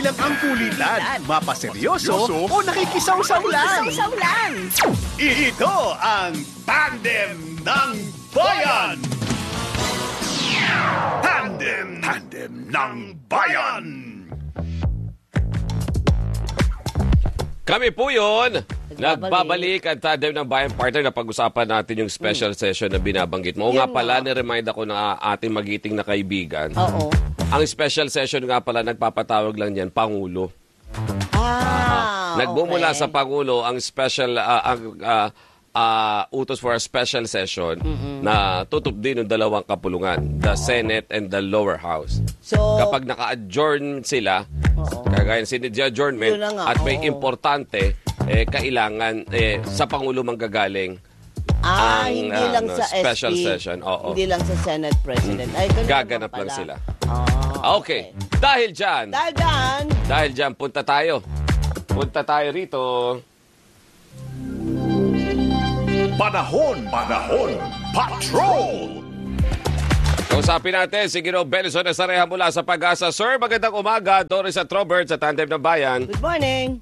lang ang kulitan, mapaseryoso o nakikisawsaw-lang. Ito ang Tandem ng Bayan! Tandem ng Bayan! Kami po yun. Nagbabalik ang Tandem ng Bayan Partner na pag-usapan natin yung special session na binabanggit mo. O nga pala, ni-remind ako na ating magiting na kaibigan. Oo. Ang special session nga pala, nagpapatawag lang yan, Pangulo. Nagmumula sa Pangulo ang special, utos for a special session na tutup din ng dalawang kapulungan, the Senate and the lower house. So, kapag naka-adjourn sila, kagaya ng adjournment at may importante, kailangan sa Pangulo manggagaling ang hindi lang sa special SP, session. Hindi lang sa Senate President. Ay, gaganap lang sila. Okay. Okay. Dahil dyan, punta tayo. Punta tayo rito. Panahon, Patrol! Kausapin natin si Ginoong Belson Nazareha mula sa Pag-asa. Sir, magandang umaga. Doris at Robert sa Tandem ng Bayan. Good morning.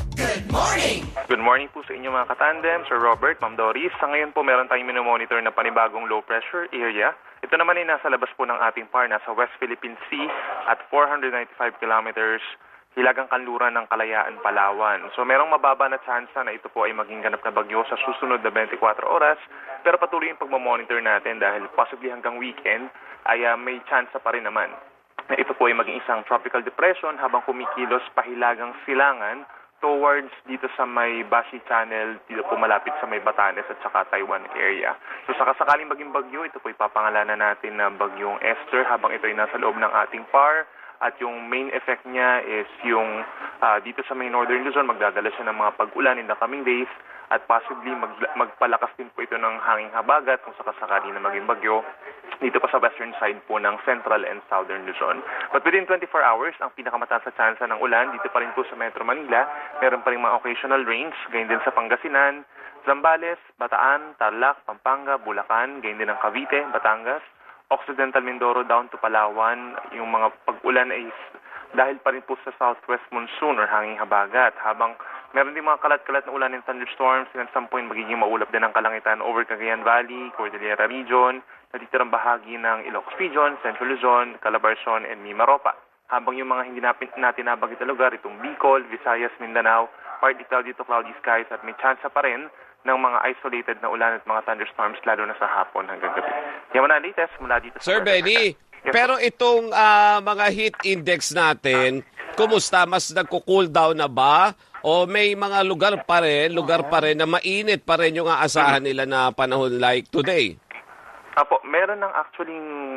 Good morning po sa inyo mga katandem, Sir Robert, Ma'am Doris. Sa ngayon po meron tayong minomonitor na panibagong low pressure area. Ito naman ay nasa labas po ng ating PAR, nasa West Philippine Sea at 495 kilometers hilagang kanluran ng Kalayaan, Palawan. So merong mababa na tsansa na ito po ay maging ganap na bagyo sa susunod na 24 oras. Pero patuloy yung pagmamonitor natin dahil possibly hanggang weekend ay may tsansa pa rin naman na ito po ay maging isang tropical depression habang kumikilos pahilagang silangan towards dito sa may Bashi Channel, dito po malapit sa may Batanes at saka Taiwan area. So sakasakaling maging bagyo, ito po ipapangalanan natin na bagyong Esther habang ito ay nasa loob ng ating PAR. At yung main effect niya is yung dito sa may Northern Luzon, magdadala siya ng mga pag-ulan in the coming days at possibly magpalakas din po ito ng hanging habagat kung sakasakali na maging bagyo dito pa sa western side po ng Central and Southern Luzon. But within 24 hours, ang pinakamataas na tsansa ng ulan dito pa rin po sa Metro Manila. Meron pa rin mga occasional rains, gayon din sa Pangasinan, Zambales, Bataan, Tarlac, Pampanga, Bulacan, gayon din ng Cavite, Batangas, Occidental Mindoro down to Palawan. Yung mga pag-ulan ay dahil pa rin po sa southwest monsoon or hanging habagat. Habang meron din mga kalat-kalat na ulan and thunderstorms, and at some point magiging maulap din ang kalangitan over Cagayan Valley, Cordillera Region, natitirang bahagi ng Ilocos Region, Central Luzon, Calabarzon, and Mimaropa. Habang yung mga hindi natin nabanggit na lugar, itong Bicol, Visayas, Mindanao, partly cloudy to cloudy skies at may chance pa rin ng mga isolated na ulan at mga thunderstorms lalo na sa hapon hanggang gabi. Yan na latest mula dito. Sir Benny, pero itong mga heat index natin, kumusta? Mas nagko-cool down na ba? O may mga lugar pa rin na mainit pa rin yung aasahan nila na panahon like today? Apo, meron ng actually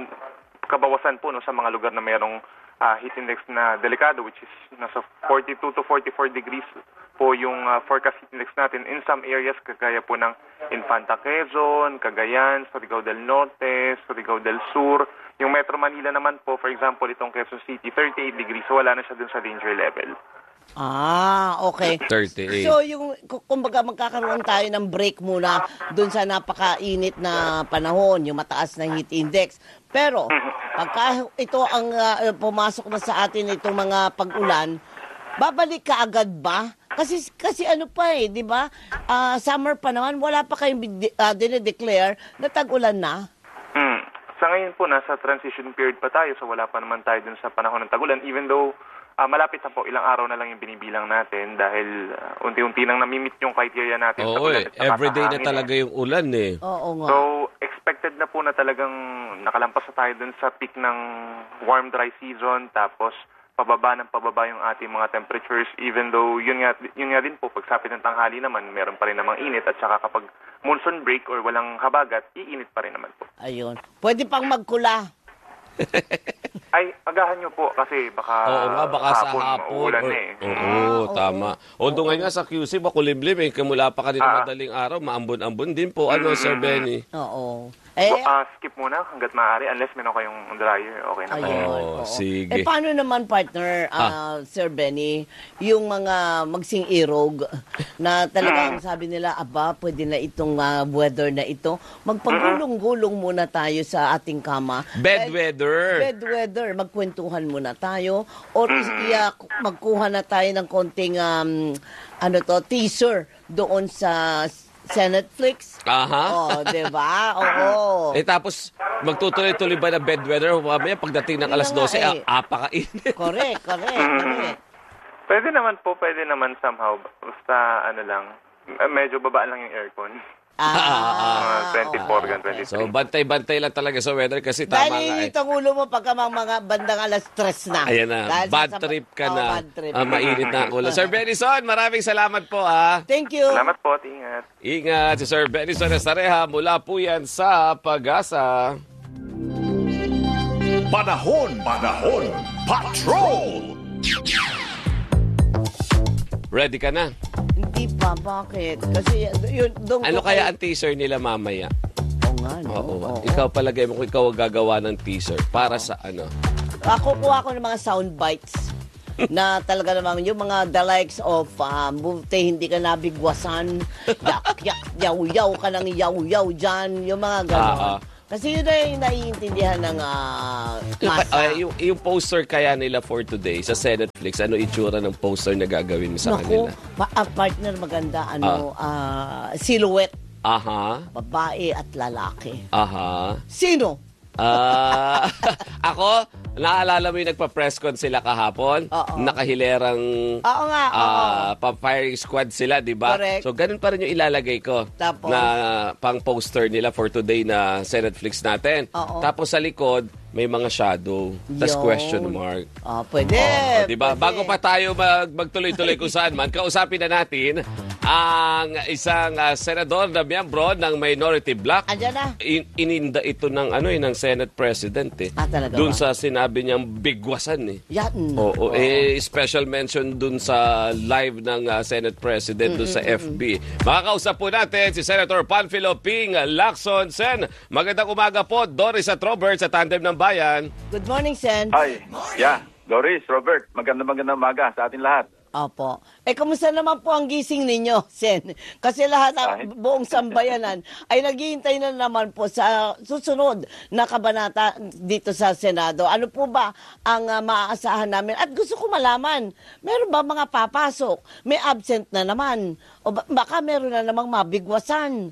kabawasan po no, sa mga lugar na mayroong heat index na delikado, which is nasa 42 to 44 degrees po yung forecast heat index natin in some areas kagaya po ng Infanta Quezon, Cagayan, Surigao del Norte, Surigao del Sur. Yung Metro Manila naman po, for example, itong Quezon City, 38 degrees. So wala na siya dun sa danger level. Okay. 38. So, kumbaga magkakaroon tayo ng break muna dun sa napakainit na panahon, yung mataas na heat index. Pero, pagka ito ang pumasok na sa atin itong mga pag-ulan, babalik ka agad ba? Kasi ano pa di ba? Summer pa naman, wala pa kayong dinedeclare na tag-ulan na. Sa ngayon po, nasa transition period pa tayo, so wala pa naman tayo dun sa panahon ng tag-ulan, even though malapit na po, ilang araw na lang yung binibilang natin dahil unti-unti nang namimit yung criteria natin. Oo, everyday na talaga yung ulan Oo nga. So, expected na po na talagang nakalampas na tayo dun sa peak ng warm dry season, tapos pababa yung ating mga temperatures, even though yun nga din po, pagsapit ng tanghali naman, meron pa rin namang init, at saka kapag monsoon break or walang habagat, iinit pa rin naman po. Ayun. Pwede pang magkula. Ay, agahan nyo po kasi baka, sa hapon. Oo, tama. Although ngayon nga sa QC, makulimlim kamula pa kanina madaling araw, maambon-ambon din po. Sir Benny? Oo. Skip muna hanggat maaari unless meron kayong dryer. Okay na ba? Ayun. Oo, sige. Paano naman, partner, Sir Benny, yung mga magsing irog na talagang sabi nila, pwede na itong weather na ito. Magpagulong-gulong muna tayo sa ating kama. Bed weather. Magkwentuhan muna tayo. Or magkuha na tayo ng konting, teaser doon sa Netflix. Aha. Diba? Oo. Tapos, magtutuloy-tuloy ba na bed weather? Mamaya, pagdating ng alas 12, apakainit. Correct. Pwede naman somehow. Basta, medyo babaan lang yung aircon. 24 gan 23. So, bantay-bantay lang talaga sa weather kasi tama nga. Dahil itong ulo mo pagka mga bandang alas 3 na. Ayan na. Bad trip ka na. Mainit na ang ulo. Sir Benison, maraming salamat po Thank you. Salamat po. Ingat. Ingat. Si Sir Benison Estareja mula po yan sa Pag-asa. Panahon, Patrol! Ready ka na? Hindi pa, bakit? Kasi Ano kaya ang teaser nila mamaya? Oo. Ikaw palagay mo kung ikaw ang gagawa ng teaser. Para sa ano? Kukuha ko ng mga sound bites na talaga naman yung mga the likes of buti hindi ka nabigwasan, yak yaw ka ng yaw dyan, yung mga gano'n. Kasi yun ay naiintindihan ng masa. Yung poster kaya nila for today sa Netflix, ano itsura ng poster na gagawin mo sa kanila? Partner maganda, silhouette. Aha. Babae at lalaki. Aha. Sino? Ako, naalala mo yung nagpa-press con sila kahapon? Nakahilerang pa-firing squad sila, di ba? Correct. So, ganun pa rin yung ilalagay ko. Tapos? Na pang-poster nila for today na sa Netflix natin. Tapos sa likod, may mga shadow. Tapos question mark. Pwede. Di ba? Bago pa tayo magtuloy-tuloy kung saan man, kausapin na natin ang isang senador na miyembro ng Minority Bloc. Andiyan na. Ininda ito ng ng Senate President talaga doon ba? sa sinabi niyang bigwasan Yan. Oo. Special mention doon sa live ng Senate President doon sa FB. Makakausap po natin si Senator Panfilo Ping Lacson. Sen, magandang umaga po. Doris at Robert sa Tandem ng Bayan. Good morning, Sen. Hi. Doris, Robert, magandang umaga sa atin lahat. Opo. Kamusta naman po ang gising ninyo, Sen? Kasi lahat ng buong sambayanan ay naghihintay na naman po sa susunod na kabanata dito sa Senado. Ano po ba ang maaasahan namin? At gusto ko malaman, meron ba mga papasok? May absent na naman? O baka meron na namang mabigwasan?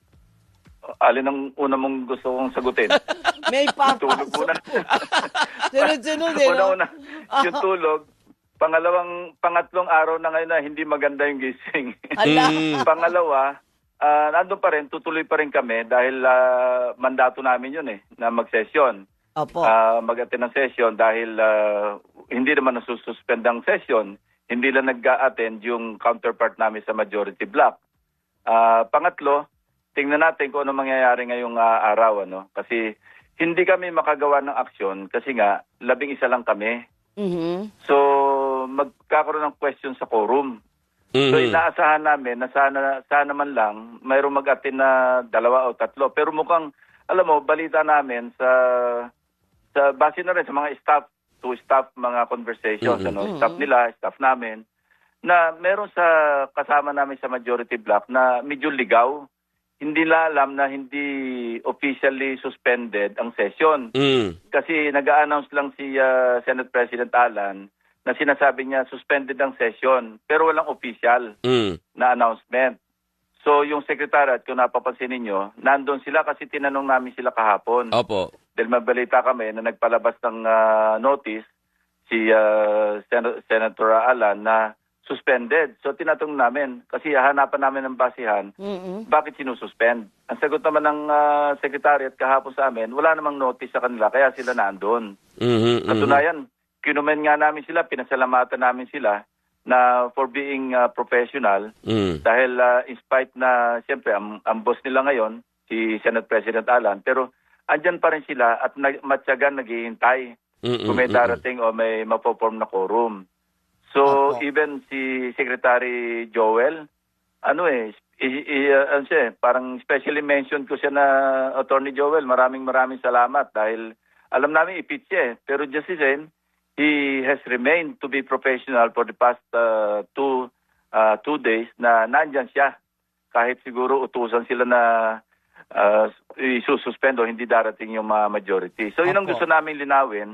Alin ang una mong gusto kong sagutin? May papasok. Tulog muna. Sunod-sunod, Una, yung tulog. Pangatlong araw na ngayon na hindi maganda yung gising. Pangalawa, nandun pa rin, tutuloy pa rin kami dahil mandato namin yun na mag-session. Opo. Mag-attend ng session dahil hindi naman nasususpend ang session. Hindi lang nag-attend yung counterpart namin sa Majority Bloc. Pangatlo, tingnan natin kung ano mangyayari ngayong araw. Kasi hindi kami makagawa ng aksyon kasi nga, 11 lang kami. Mm-hmm. So, magkakaroon ng question sa quorum. So, inaasahan namin na sana man lang mayroong mag-attend na 2 o 3. Pero mukhang, alam mo, balita namin sa base na rin sa mga staff mga conversations, staff nila, staff namin, na meron sa kasama namin sa Majority Bloc na medyo ligaw. Hindi nila alam na hindi officially suspended ang session. Kasi nag-a-announce lang si Senate President Alan na sinasabi niya suspended ang session pero walang official na announcement. So yung secretariat, kung napapansin ninyo, nandun sila kasi tinanong namin sila kahapon. Opo. Dahil mabalita kami na nagpalabas ng notice si Senator Alan na suspended. So tinatanong namin, kasi hanapan namin ng basihan, bakit sinususpend? Ang sagot naman ng secretariat kahapon sa amin, wala namang notice sa kanila, kaya sila naandun. Katunayan, kinumen nga namin sila, pinasalamatan namin sila na for being professional, dahil in spite na, siyempre, ang boss nila ngayon, si Senate President Alan, pero andyan pa rin sila at matyagan naghihintay kung may darating o may mapoform na quorum. So, even si Secretary Joel, ano siya, parang specially mentioned ko siya na Attorney Joel, maraming salamat dahil alam namin ipit siya pero just the same, he has remained to be professional for the past 2 days na nandyan siya kahit siguro utusan sila na isususpend o hindi darating yung majority. So yun ang gusto namin linawin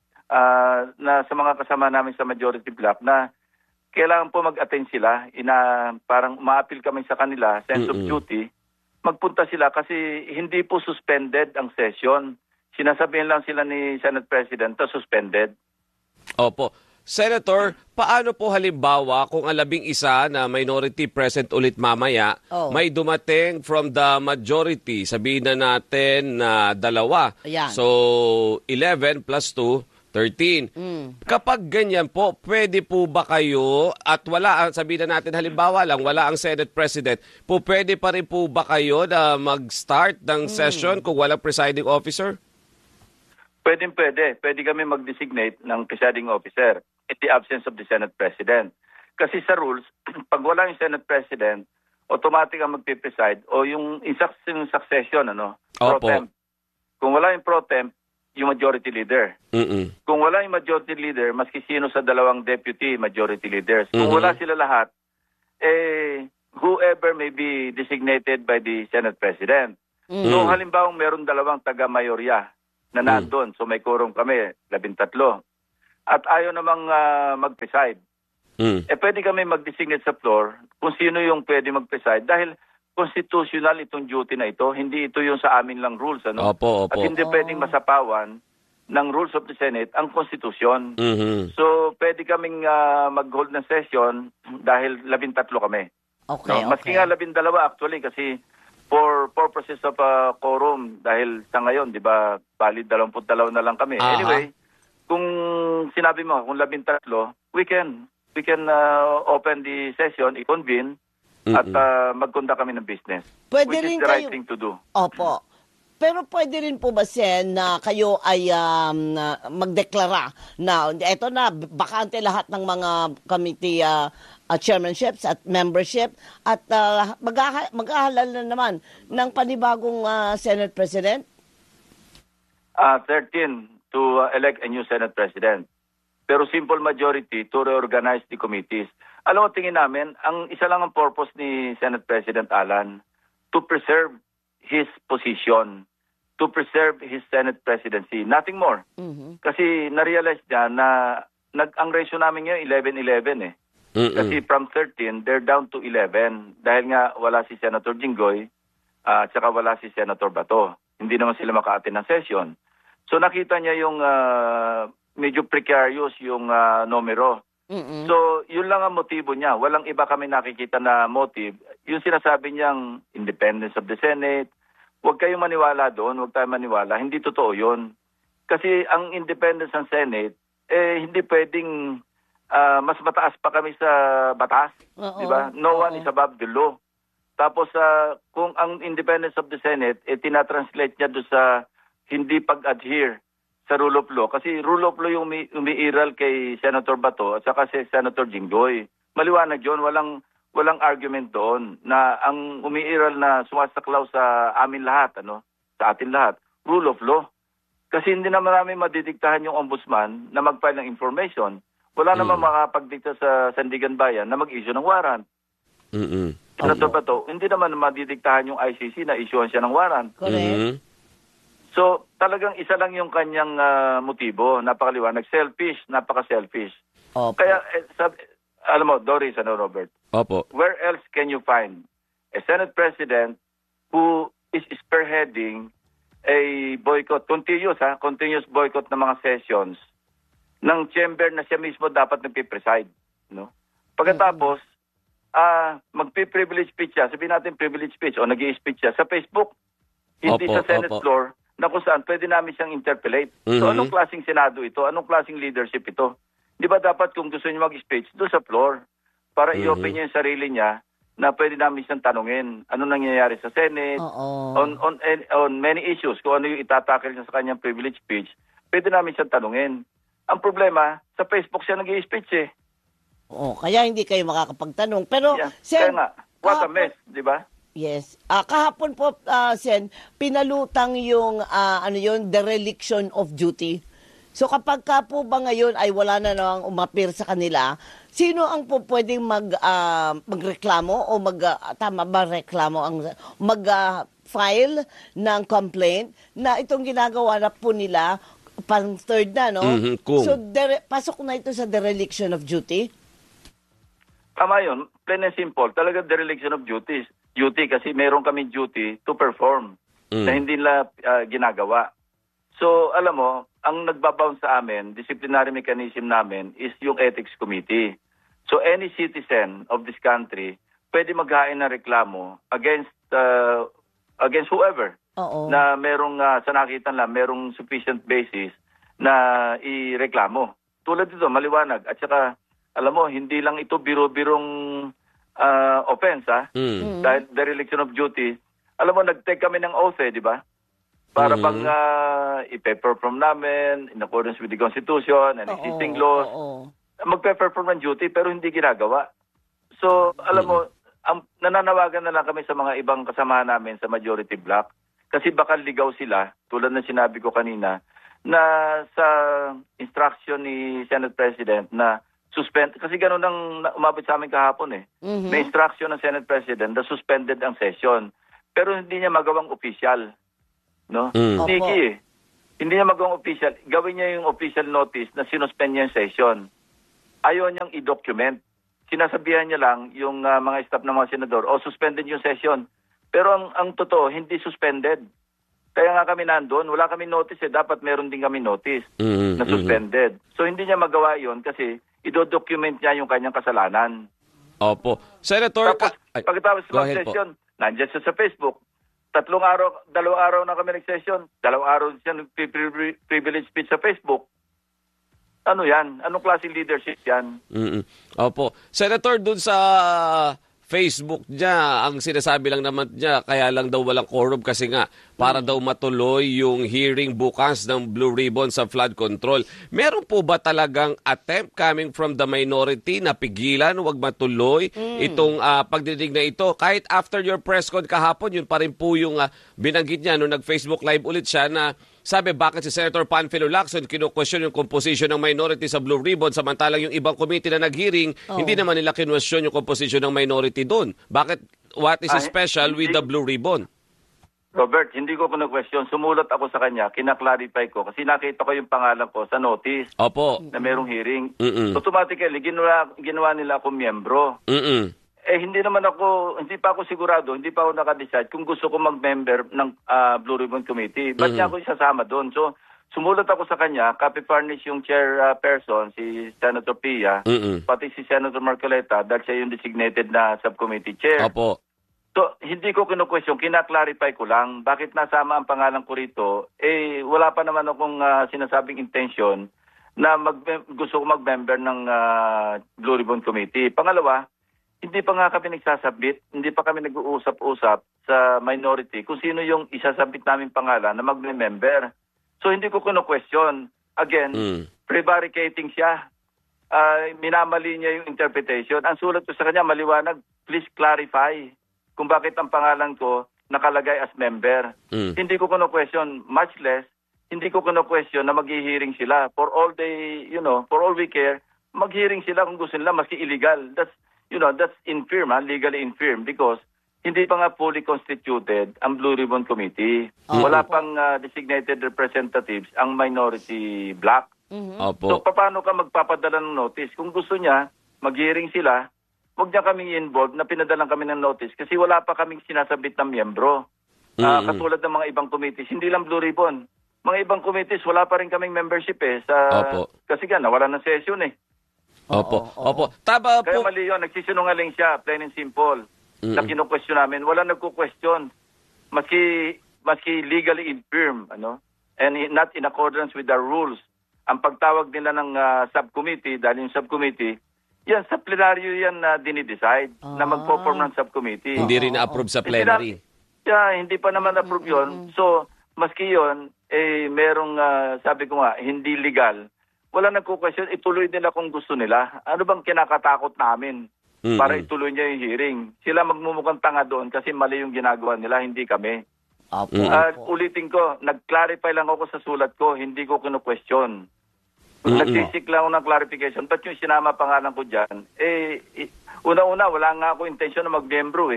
na sa mga kasama namin sa majority block na kailangan po mag-attend sila, parang ma-appeal kami sa kanila, sense of duty, magpunta sila kasi hindi po suspended ang session. Sinasabihin lang sila ni Senate President na suspended. Opo. Senator, paano po halimbawa kung ang 11 na minority present ulit mamaya, may dumating from the majority, sabihin na natin na 2. Ayan. So, 11 plus 2, 13. Kapag ganyan po, pwede po ba kayo, at wala, sabihin na natin halimbawa lang, wala ang Senate President, pwede pa rin po ba kayo na mag-start ng session kung walang presiding officer? Pwede. Pwede kami mag-designate ng presiding officer in the absence of the Senate President. Kasi sa rules, pag wala yung Senate President, automatic ang magpipreside o yung succession, pro temp. Kung wala yung pro temp, yung majority leader. Kung wala yung majority leader, maski sino sa 2 deputy majority leaders. Kung wala sila lahat, whoever may be designated by the Senate President. So halimbawa meron 2 taga-mayorya na nandun. So may quorum kami, 13. At ayaw namang mag-preside. Pwede kami mag-designate sa floor kung sino yung pwede mag-preside dahil constitutional itong duty na ito. Hindi ito yung sa amin lang rules. Opo. At hindi pwedeng masapawan ng rules of the Senate ang Constitution. So, pwede kaming mag-hold ng session dahil 13 kami. Okay. Maski nga 12 actually kasi for purposes of quorum dahil sa ngayon, di ba, valid 22 na lang kami. Anyway, kung sinabi mo, kung 13, we can open the session, i-convene, at magkunda kami ng business. Pwede which rin is the right kayo, thing to do. Opo. Pero pwede rin po ba, Sen, na kayo ay magdeklara na eto na, bakante lahat ng mga committee chairmanships at membership at mag-ahalal na naman ng panibagong Senate President? 13 to elect a new Senate President. Pero simple majority to reorganize the committees. Alam mo, tingin namin, ang isa lang ang purpose ni Senate President Alan, to preserve his position, to preserve his Senate presidency. Nothing more. Kasi na-realize niya na ang ratio namin ngayon, 11-11 eh. Kasi from 13, they're down to 11. Dahil nga wala si Senator Jinggoy, at saka wala si Senator Bato. Hindi naman sila maka-attend ng session. So nakita niya yung medyo precarious yung numero. So, yun lang ang motibo niya. Walang iba kami nakikita na motive. Yung sinasabi niyang independence of the Senate, huwag kayong maniwala doon, huwag tayo maniwala. Hindi totoo yun. Kasi ang independence ng Senate, hindi pwedeng mas mataas pa kami sa batas. Diba? No one is above the law. Tapos, kung ang independence of the Senate, tinatranslate niya doon sa hindi pag-adhere sa rule of law. Kasi rule of law yung umiiral kay Senator Bato at saka si Senator Jinggoy. Maliwanag yun, walang argument doon na ang umiiral na sumasaklaw sa amin lahat, sa atin lahat, rule of law. Kasi hindi naman namin madidiktahan yung ombudsman na mag-file ng information. Wala naman makapagdikta sa Sandigan Bayan na mag-issue ng warrant. Senator Bato, hindi naman madidiktahan yung ICC na issuean siya ng warrant. Correct. So, talagang isa lang yung kanyang motibo. Napakaliwanag. Selfish. Napaka-selfish. Opo. Kaya, alam mo, Doris, Robert? Opo. Where else can you find a Senate President who is spearheading a boycott, continuous boycott ng mga sessions ng chamber na siya mismo dapat nagpipreside. Pagkatapos, magpi-privilege speech siya. Sabihin natin privilege speech o nag-i-speech siya sa Facebook. Hindi sa Senate floor na kung saan pwede namin siyang interpellate. So anong klaseng Senado ito? Anong klaseng leadership ito? Di ba dapat kung gusto niyo mag-speech doon sa floor para i-open niya yung sarili niya na pwede namin siyang tanungin ano nangyayari sa Senate on many issues. Kung ano yung itatakil niya sa kanyang privilege speech, pwede namin siyang tanungin. Ang problema, sa Facebook siya nag-i-speech eh. Kaya hindi kayo makakapagtanong. Pero, Yeah, Sen, kaya nga. what a mess, di ba? Yes. Kahapon po, Sen, pinalutang yung, dereliction of duty. So kapag ka po ba ngayon ay wala na nang umapir sa kanila, sino ang po pwedeng magreklamo o mag-file ng complaint na itong ginagawa na po nila pang third na, no? So, pasok na ito sa dereliction of duty? Tama yun. Plain and simple. Talaga dereliction of duty kasi meron kami duty to perform na hindi nila ginagawa. So, alam mo, ang nagbabound sa amin, disciplinary mechanism namin is yung ethics committee. So, any citizen of this country pwede maghain ng reklamo against whoever na merong, sa nakita lang, merong sufficient basis na ireklamo. Tulad dito, maliwanag. At saka, alam mo, hindi lang ito biro-birong offense, dahil dereliction of duty. Alam mo, nag-take kami ng oath, di ba? Para bang i-perform namin in accordance with the Constitution and existing laws. Mag-perform ng duty pero hindi ginagawa. So, alam mo, nananawagan na lang kami sa mga ibang kasama namin sa majority block kasi baka ligaw sila, tulad ng sinabi ko kanina, na sa instruction ni Senate President na suspend, kasi gano'n ang umabot sa amin kahapon May instruction ng Senate President na suspended ang session. Pero hindi niya magawang official. No? Nikki, hindi niya magawang official. Gawin niya yung official notice na sinuspend niya yung session. Ayaw niyang i-document. Sinasabihan niya lang yung mga staff ng mga senador, suspended yung session. Pero ang totoo, hindi suspended. Kaya nga kami nandun, wala kami notice dapat meron din kami notice na suspended. So hindi niya magawa yon kasi i-document niya yung kanyang kasalanan. Opo. Senator, tapos, pagkatapos ng session, nandiyan siya sa Facebook. 2 araw na kami nag-session. 2 araw siya nag-privilege speech sa Facebook. Ano yan? Anong klaseng leadership yan? Opo. Senator, dun sa Facebook niya, ang sinasabi lang naman niya, kaya lang daw walang quorum kasi nga, para daw matuloy yung hearing bukas ng Blue Ribbon sa flood control. Meron po ba talagang attempt coming from the minority na pigilan, wag matuloy itong pagdidig na ito? Kahit after your press con kahapon, yun pa rin po yung binanggit niya nung nag-Facebook live ulit siya na sabi, bakit si Senator Panfilo Lacson kinu-question yung composition ng minority sa Blue Ribbon samantalang yung ibang committee na nag-hearing, hindi naman nila kinu-question yung composition ng minority doon. Bakit? What is special with the Blue Ribbon? Robert, hindi ko kinu-question. Sumulat ako sa kanya, kina-clarify ko kasi nakita ko yung pangalan ko sa notice na merong hearing. Automatically, ginawa nila ako miyembro. Hindi pa ako sigurado, hindi pa ako nakadecide kung gusto ko mag-member ng Blue Ribbon Committee. Ba't niya ako isasama doon? So, sumulat ako sa kanya, copy-furnish yung chairperson, si Senator Pia, pati si Senator Marcoleta, dahil siya yung designated na subcommittee chair. Opo. So, hindi ko kinu-question, kina-clarify ko lang, bakit nasama ang pangalan ko rito, wala pa naman akong sinasabing intention na gusto ko mag-member ng Blue Ribbon Committee. Pangalawa, hindi pa nga kami nagsasabit, hindi pa kami nag-uusap-usap sa minority kung sino yung isasabit namin pangalan na mag-member. So hindi ko kinu-question. Again, prevaricating siya. Minamali niya yung interpretation. Ang sulat ko sa kanya, maliwanag, please clarify kung bakit ang pangalan ko nakalagay as member. Hindi ko kinu-question, much less, hindi ko kinu-question na mag-hearing sila. For all we care, mag-hearing sila kung gusto nila, maski illegal. That's infirm, legally infirm because hindi pa nga fully constituted ang Blue Ribbon Committee. Wala pang designated representatives ang minority block. So, paano ka magpapadala ng notice? Kung gusto niya, mag-hearing sila, huwag niya kaming involved na pinadalang kami ng notice kasi wala pa kaming sinasabit ng miyembro. Katulad ng mga ibang committees, hindi lang Blue Ribbon. Mga ibang committees, wala pa rin kaming membership kasi nga, nawala ng session Opo. Tama po. Kaya mali yun, nagsisinungaling siya, plain and simple. Na kinu-question namin, wala nagku-question. Maski legally infirm, and not in accordance with the rules. Ang pagtawag nila ng subcommittee, dahil yung subcommittee, yan, sa plenaryo yan na dinidecide na mag-perform ng subcommittee. Hindi rin na-approve sa plenary. Hindi pa naman approve yun. So, maski yun, merong, sabi ko nga, hindi legal. Wala nagko-question, ituloy nila kung gusto nila. Ano bang kinakatakot namin? para ituloy niya yung hearing. Sila magmumukhang tanga doon kasi mali yung ginagawa nila, hindi kami. Ulitin ko, nag-clarify lang ako sa sulat ko, hindi ko kinu-question. Nagsisik lang ako ng clarification. Ba't yung sinama pangalan ko dyan? Una-una, wala nga ako intensyon na mag-membro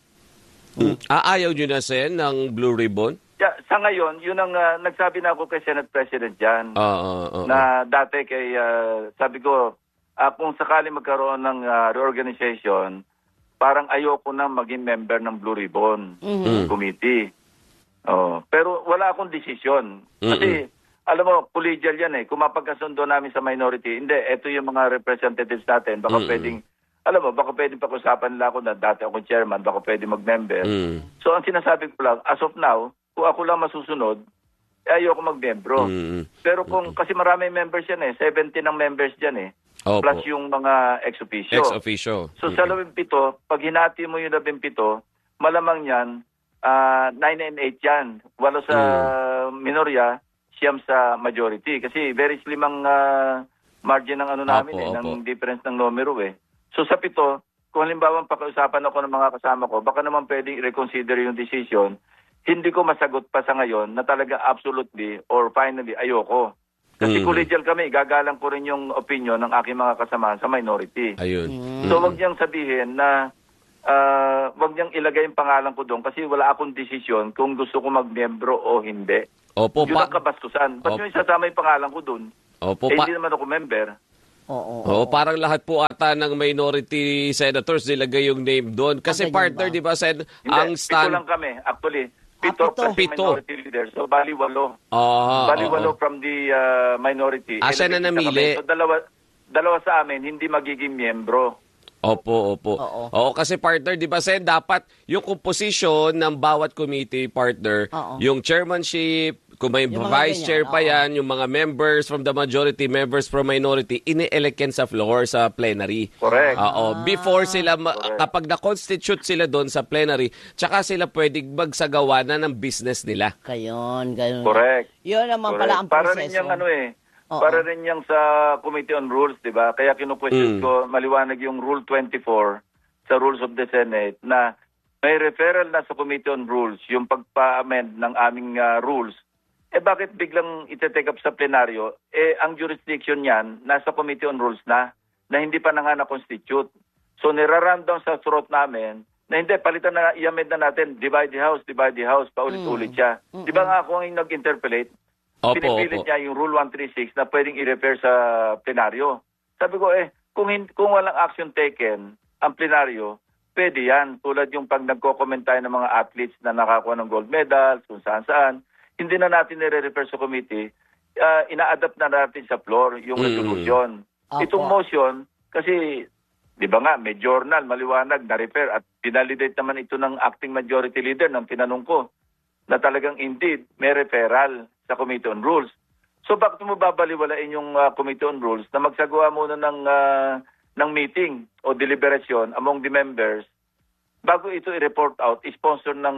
Ayaw nyo na, Sen, ng Blue Ribbon? Yeah, sa ngayon, yun ang nagsabi na ako kay Senate President dyan. Na dati kay, sabi ko, kung sakali magkaroon ng reorganization, parang ayoko na maging member ng Blue Ribbon Committee. Pero wala akong desisyon. Kasi, alam mo, collegial yan eh. Kung mapagkasundo namin sa minority, hindi, ito yung mga representatives natin. Baka pwedeng, alam mo, baka pwedeng pag-usapan nila ako na dati akong chairman, baka pwedeng mag-member. So, ang sinasabi ko lang, as of now, kung ako lang masusunod, ayoko mag-membro. Pero kung, kasi marami members yan eh, 70 ng members dyan eh. Plus yung mga ex-officio. Ex-officio. So sa 17, pag hinati mo yung 17, malamang yan, 9 and 8 yan. 8 sa minorya, 9 sa majority. Kasi very slim ang margin ng ano namin ng difference ng numero eh. So sa 7, kung halimbawa pakiusapan ako ng mga kasama ko, baka naman pwedeng i-reconsider yung decision. Hindi ko masagot pa sa ngayon na talaga absolutely or finally ayoko. Kasi collegial kami, gagalang ko rin yung opinion ng aking mga kasamahan sa minority. Ayun. So wag niyang sabihin na wag niyang ilagay yung pangalan ko doon kasi wala akong desisyon kung gusto ko mag-membro o hindi. Opo, yun ang kabastusan. Ba't yung isasama yung pangalan ko doon? Opo, hindi naman ako member. Oo, parang lahat po ata ng minority senators nilagay yung name doon. Kasi partner, di ba, Sen, ang stand... 7 lang kami, actually. 7 plus minority leaders. So, bali 8. Bali 8 from the minority. Siya na namili. So, dalawa sa amin, hindi magiging miyembro. Opo. Oo, kasi partner, di ba, Sen, dapat yung composition ng bawat committee, partner, yung chairmanship, kung may vice chair pa yan, yung mga members from the majority, members from minority, ini-elect yan sa floor, sa plenary. Correct. Before sila, kapag na-constitute sila doon sa plenary, tsaka sila pwedeng magsagawa na ng business nila. Ganun. Correct. Yun naman pala ang proseso. Para rin yung para rin yung sa Committee on Rules, di ba? Kaya kinu-question ko, maliwanag yung Rule 24 sa Rules of the Senate na may referral na sa Committee on Rules yung pagpa-amend ng aming rules. Bakit biglang ite-take up sa plenaryo? Ang jurisdiction niyan, nasa Committee on Rules na hindi pa na nga na-constitute. So, nira-rundown sa throat namin na hindi, palitan na, i-amend na natin, divide the House, paulit-ulit siya. Di ba nga ako ang nag-interpolate? Pinipilit niya yung Rule 136 na pwedeng i-refer sa plenaryo. Sabi ko, kung walang action taken ang plenaryo, pwede yan. Tulad yung pag nagko-comment tayo ng mga athletes na nakakuha ng gold medals, kung saan-saan, hindi na natin nire-refer sa committee, ina-adapt na natin sa floor yung resolution. Itong motion, kasi, di ba nga, may journal, maliwanag, na-refer, at pinalidate naman ito ng acting majority leader ng tinanong ko, na talagang indeed, may referral sa Committee on Rules. So, bakit mo babaliwalain yung Committee on Rules na magsagawa muna ng meeting o deliberation among the members bago ito i-report out, sponsor ng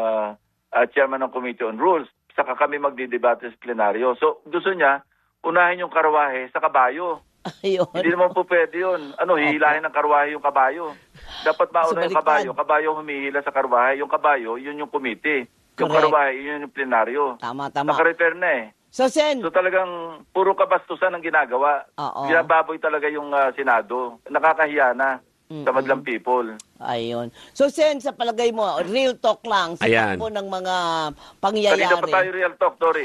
chairman ng Committee on Rules, saka kami magdidebate sa plenaryo. So, gusto niya, unahin yung karwahe sa kabayo. Ayun. Hindi naman po pwede yun. Hihilahin ng karwahe yung kabayo. Dapat mauna yung kabayo. Kabayo humihila sa karwahe. Yung kabayo, yun yung committee. Yung karwahe, yun yung plenaryo. Tama. Naka-refer na eh. So, Sen. So, talagang puro kabastusan ang ginagawa. Binababoy talaga yung Senado. Nakakahiya na sa madlang people. Ayun. So, Sen, sa palagay mo, real talk lang sa takbo ng mga pangyayari. Kanina pa tayo real talk, Dory.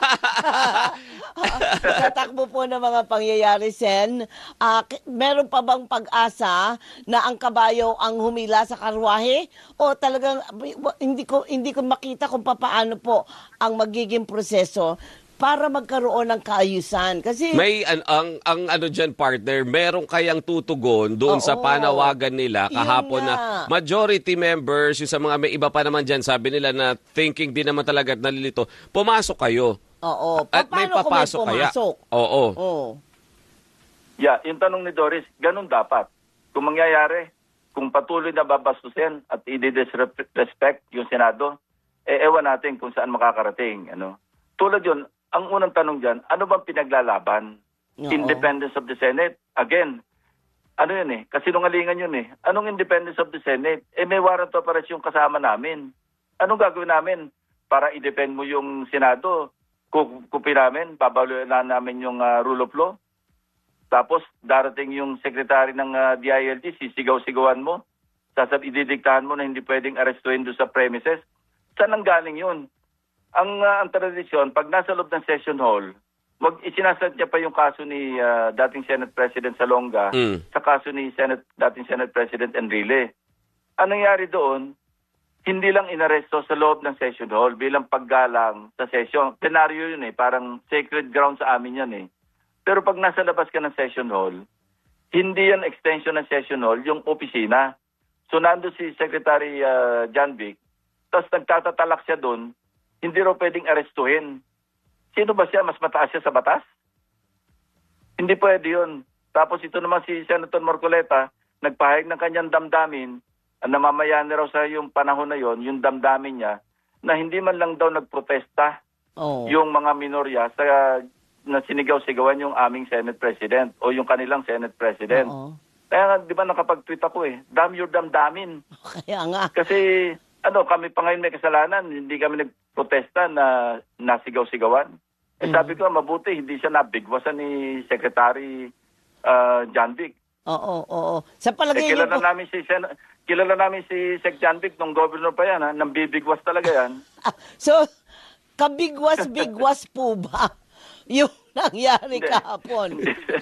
Sa takbo po ng mga pangyayari, Sen, meron pa bang pag-asa na ang kabayo ang humila sa karwahe? O talagang hindi ko makita kung paano po ang magiging proseso para magkaroon ng kaayusan. Kasi may ang ano diyan, partner, meron kayang tutugon doon sa panawagan nila kahapon na majority members, yung sa mga may iba pa naman diyan, sabi nila na thinking din naman talaga at nalilito, pumasok kayo. At may papasok kaya. Yeah, yung tanong ni Doris, ganun dapat. Kung mangyayari, kung patuloy na babastusin at i-disrespect yung Senado, ewan natin kung saan makakarating. Tulad yun, ang unang tanong dyan, ano bang pinaglalaban? Independence of the Senate? Again, ano yun eh, kasinungalingan yun eh. Anong independence of the Senate? May warrant of arrest yung kasama namin. Anong gagawin namin para i-defend mo yung Senado? Kukupi namin, babaluin na namin yung rule of law. Tapos darating yung secretary ng DILG, sisigaw-sigawan mo. Ididiktahan mo na hindi pwedeng arrestuhin doon sa premises. Saan ang galing yun? Ang tradisyon, pag nasa loob ng session hall, isinasad niya pa yung kaso ni dating Senate President Salonga sa kaso ni dating Senate President Enrile. Anong nangyari doon? Hindi lang inaresto sa loob ng session hall bilang paggalang sa session. Plenaryo yun eh, parang sacred ground sa amin yan eh. Pero pag nasa labas ka ng session hall, hindi yan extension ng session hall, yung opisina. So nando si Secretary John Vic, tapos nagtatatalak siya doon, hindi raw pwedeng arestuhin. Sino ba siya? Mas mataas siya sa batas? Hindi pwede yun. Tapos ito naman si Senator Marcoleta, nagpahayag ng kanyang damdamin, namamayan raw sa yung panahon na yon, yung damdamin niya, na hindi man lang daw nagprotesta yung mga minorya sa na sinigaw-sigawan yung aming Senate President o yung kanilang Senate President. Kaya nga, di ba nakapag-tweet ako eh, damn your damdamin. Kaya nga. Kasi kami pa ngayon may kasalanan, hindi kami nagprotesta na nasigaw-sigawan. Sabi ko, mabuti, hindi siya nabigwasan ni Secretary John Vic. Oo. Sa palagay niyo kilala namin si Sec John Vic nung governor pa yan, nang bibigwas talaga yan. So, kabigwas-bigwas po ba yung nangyari kahapon?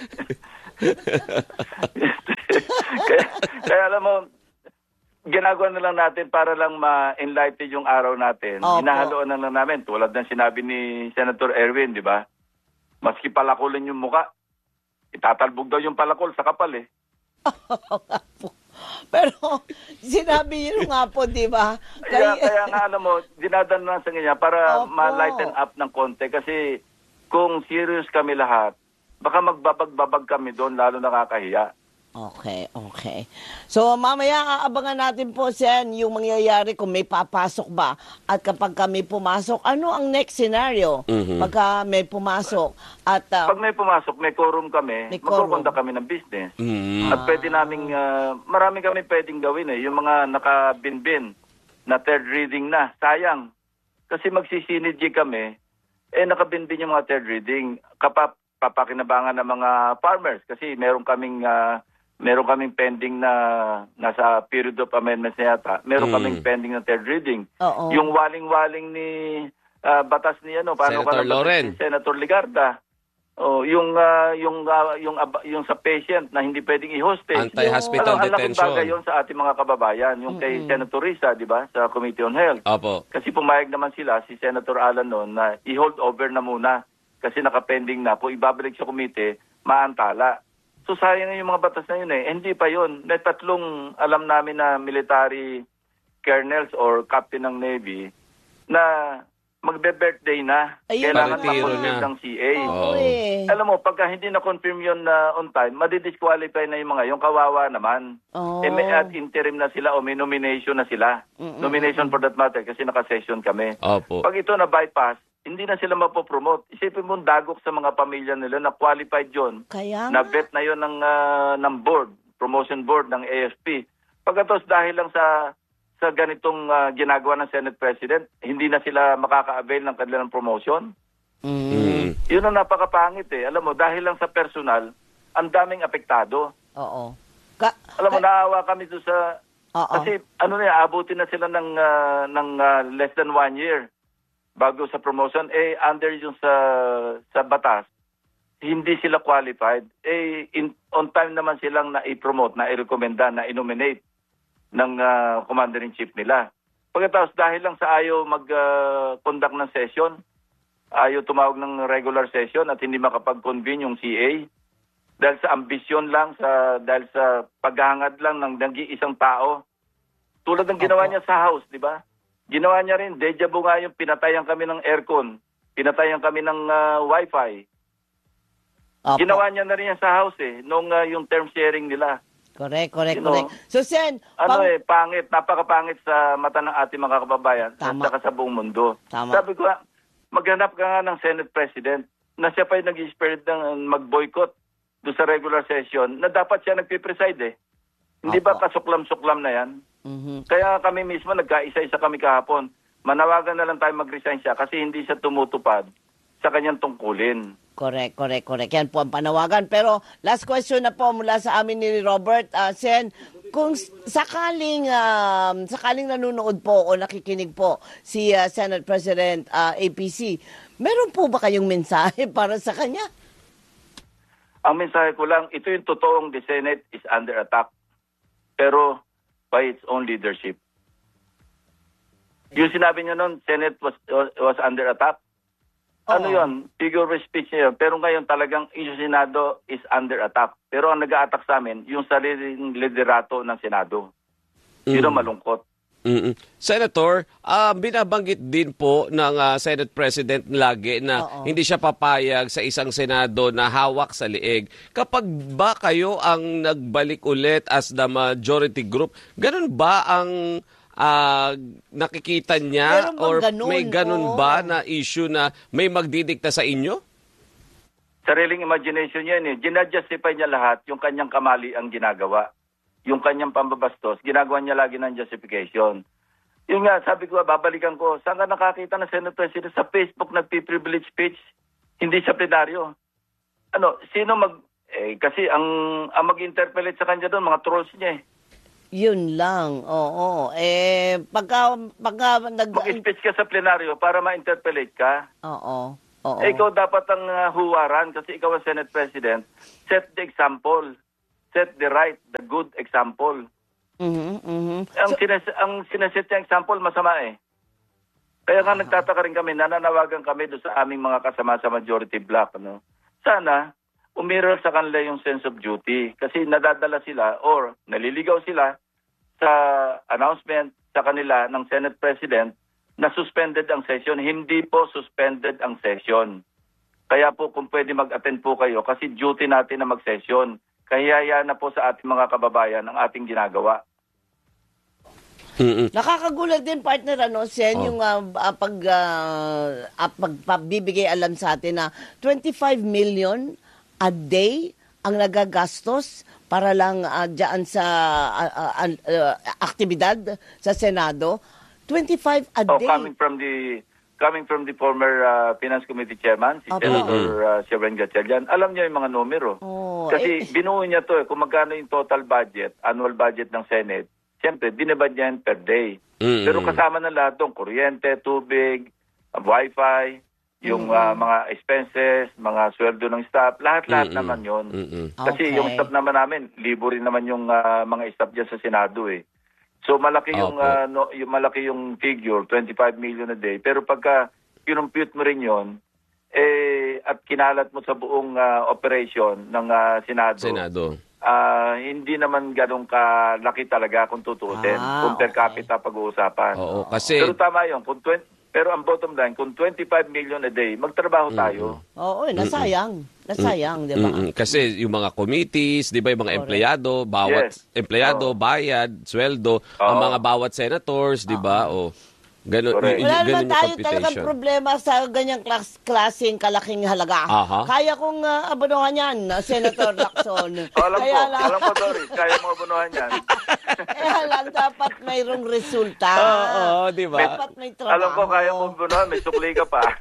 Kaya alam mo, ginagawa na lang natin para lang ma-enlighten yung araw natin. Hinahaloan na lang namin. Tulad ng sinabi ni Senator Erwin, di ba? Maski palakulin yung muka, itatalbog daw yung palakol sa kapal eh. Pero sinabi niyo nga po, di ba? Kaya nga alam mo, dinadanan sa kanya para ma-lighten up ng konti. Kasi kung serious kami lahat, baka magbabag-babag kami doon, lalo nakakahiya. Okay. So, mamaya aabangan natin po, Sen, yung mangyayari kung may papasok ba. At kapag kami pumasok, ano ang next scenario? Pagka may pumasok. At pag may pumasok, may quorum kami, magkukonda kami ng business. At pwede naming, marami kami pwedeng gawin eh. Yung mga nakabinbin na third reading na, sayang. Kasi magsisynergy kami, nakabinbin yung mga third reading. Papakinabangan ng mga farmers kasi meron kaming pending na nasa period of amendments na yata. Meron kaming pending na third reading. Yung waling-waling ni batas ni Senator Loren. Senator Ligarda. Yung sa patient na hindi pwedeng i-hostage. Anti-hospital detention. Ang laking bagay yun sa ating mga kababayan. Yung kay Senator Risa, di ba? Sa Committee on Health. Opo. Kasi pumayag naman sila, si Senator Alan noon, na i-hold over na muna. Kasi nakapending na. Kung ibabalik sa komite, maantala. So sayang yung mga batas na yun eh. Hindi pa yun. May tatlong alam namin na military colonels or captain ng Navy na magbe-birthday na. Kailangan ma-confirm ng CA. Alam mo, pagka hindi na-confirm yun na on time, madidisqualify na yung mga yung kawawa naman. May ad interim na sila o may nomination na sila. Nomination for that matter kasi naka-session kami. Pag ito na-bypass, hindi na sila mapopromote. Isipin mo dagok sa mga pamilya nila na qualified yun. Na vet na yun ng board, promotion board ng AFP. Pagkatapos dahil lang sa ganitong ginagawa ng Senate President, hindi na sila makaka-avail ng kanilang promotion. Yun ang napakapangit eh. Alam mo, dahil lang sa personal, ang daming apektado. Alam mo, naawa kami doon sa... Kasi abutin na sila ng less than 1 year bago sa promotion. Under yung sa batas, hindi sila qualified. On time naman silang na-promote, na-recommenda, na-nominate ng commander-in-chief nila. Pagkatapos, dahil lang sa ayaw mag-conduct ng session, ayaw tumawag ng regular session at hindi makapag-convene yung CA, dahil sa ambisyon lang, dahil sa paghahangad lang ng nag-iisang tao. Tulad ng ginawa niya sa House, di ba? Ginawa niya rin, deja vu nga yung pinatayan kami ng aircon, pinatayan kami ng wifi. Ginawa niya na rin yan sa House nung yung term sharing nila. Correct. So, Sen, pangit, napakapangit sa mata ng ating mga kababayan at saka sa buong mundo. Sabi ko, maghanap ka nga ng Senate President na siya pa yung nag-spirit ng mag-boycott doon sa regular session na dapat siya nagpipreside eh. Hindi ba kasuklam-suklam na yan? Kaya kami mismo nagkaisa-isa kami kahapon. Manawagan na lang tayo mag-resign siya kasi hindi siya tumutupad sa kanyang tungkulin. Correct. Yan po ang panawagan. Pero last question na po mula sa amin ni Robert. Sen, kung sakaling nanonood po o nakikinig po si Senate President APC, meron po ba kayong mensahe para sa kanya? Ang mensahe ko lang, ito yung totoong the Senate is under attack. Pero by its own leadership. Yung sinabi niya noon, Senate was under attack. Ano yun? Figure of speech niya yun. Pero ngayon talagang yung Senado is under attack. Pero ang nag-a-attack sa amin, yung sariling liderato ng Senado. Yun ang malungkot. Senator, binabanggit din po ng Senate President lagi na hindi siya papayag sa isang Senado na hawak sa liig. Kapag ba kayo ang nagbalik ulit as the majority group, ganun ba ang nakikita niya or may ganun ba na issue na may magdidikta sa inyo? Sariling imagination niya eh. Ginajustify niya lahat yung kanyang kamali ang ginagawa. Yung kanyang pambabastos, ginagawa niya lagi ng justification. Yun nga, sabi ko, babalikan ko, saan ka nakakita ng Senate President sa Facebook nagpi-privilege speech? Hindi sa plenaryo. Sino kasi ang mag-interpellate sa kanya doon, mga trolls niya eh. Yun lang, oo. Pagka mag-speech ka sa plenaryo para ma-interpellate ka. Oo. Ikaw dapat ang huwaran kasi ikaw ang Senate President. Set the example. Set the the good example. Ang sinaset niya example, masama eh. Kaya nga nagtataka rin kami, nananawagan kami doon sa aming mga kasama sa majority block. Sana, umiral sa kanila yung sense of duty. Kasi nadadala sila or naliligaw sila sa announcement sa kanila ng Senate President na suspended ang session. Hindi po suspended ang session. Kaya po kung pwede mag-attend po kayo kasi duty natin na mag-session. Kaya na po sa ating mga kababayan ang ating ginagawa. Nakakagulat din, partner, Sen, yung pagbibigay alam sa atin na 25 million a day ang nagagastos para lang dyan sa aktibidad sa Senado. 25 a day. Coming from the former Finance Committee Chairman, si Senator Sherwin Gatchalian, alam niya yung mga numero. Kasi binuo niya to kung magkano yung total budget, annual budget ng Senate. Siyempre, dinibad niya yan per day. Pero kasama na lahat doon, kuryente, tubig, wifi, yung mga expenses, mga sweldo ng staff, lahat-lahat naman yun. Kasi yung staff naman namin, libo rin naman yung mga staff dyan sa Senado eh. So malaki malaki yung figure, 25 million a day. Pero pagka kinumpute mo rin yon at kinalat mo sa buong operation ng Senado. Hindi naman ganun kalaki talaga kung tutuusin. Kung per capita pag-uusapan. Kasi pero tama yun. Pero ang bottom line, kung 25 million a day, magtrabaho tayo. Nasayang, di ba? Kasi yung mga committees, di ba, yung mga empleyado, bawat empleyado, bayad, sweldo, ang mga bawat senators, di ba? Ganun, wala naman yung tayo computation. talagang problema sa ganyang klaseng kalaking halaga. Kaya kong abonohan yan, Senator Lacson. Alam ko, Doris, kaya mo abonohan yan. Kaya lang, dapat mayroong resulta. Di ba? Dapat may trabaho. Alam ko, kaya mo abonohan, may sukli ka pa.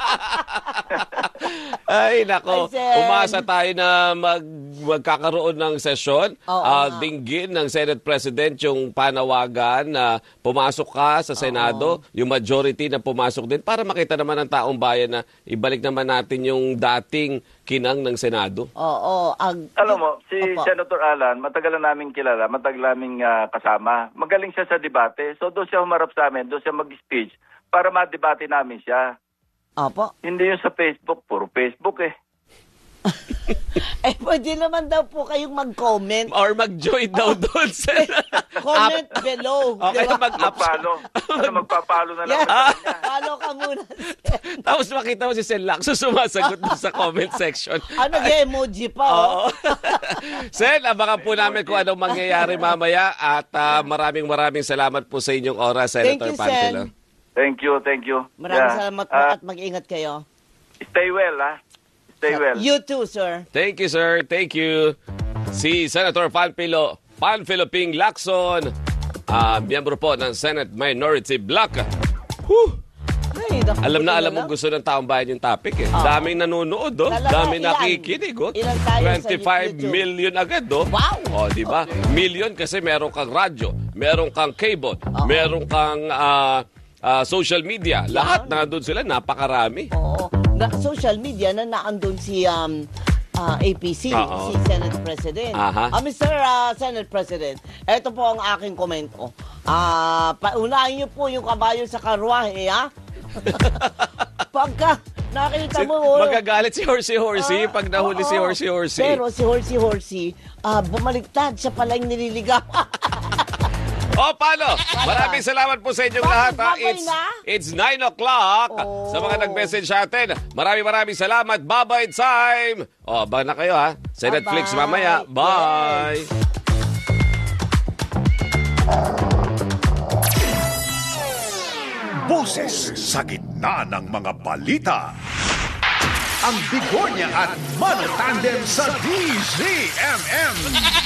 Ay, nako. Umasa tayo na magkakaroon ng sesyon. Dinggin ng Senate President yung panawagan na pumasok ka sa Senado, yung majority na pumasok din para makita naman ng taong bayan na ibalik naman natin yung dating kinang ng Senado. Alam mo, si Senator Alan, matagal na namin kilala, matagal namin kasama. Magaling siya sa debate. So doon siya humarap sa amin, doon siya mag-speech para ma-debate namin siya. Hindi yung sa Facebook, puro Facebook eh. Pwede naman daw po kayong mag-comment. Or mag-join daw doon. Comment below. Okay, mag-follow. Magpa-follow na lang. Follow ka muna. Tapos makita mo si Sen Lacson sumasagot doon sa comment section. Nag-emoji pa. Sen, abangan po namin kung anong mangyayari mamaya at maraming salamat po sa inyong oras, Senator Pantelo. Thank you. Maraming salamat po at mag-ingat kayo. Stay well, ha? Stay well. You too, sir. Thank you, sir. Thank you. Si Senator Panfilo Ping Lacson, miyembro po ng Senate Minority Bloc. Ay, Alam mo gusto ng taong bayan yung topic eh. Daming nanonood, daming nakikinig, Ilan tayo sa 25 YouTube? million agad, Wow! Di ba? Million kasi meron kang radyo, meron kang cable, meron kang social media. Lahat na doon sila, napakarami. Oo. Social media na naandun si APC, si Senate President. Mr. Senate President, ito po ang aking komento. Paunahin niyo po yung kabayo sa karwahe, ha? Pagka nakita mo... Magagalit si Horsey pag nahuli si Horsey. Pero si Horsey, bumaliktad. Siya pala yung nililigaw. Paano? Maraming salamat po sa inyong lahat. It's 9 o'clock. Sa mga nag-message sa atin, maraming salamat. Bye-bye time. Bye na kayo ha. Sa Netflix mamaya. Bye. Boses sa gitna ng mga balita. Ang Bigornia at Mano Tandem sa DZMM.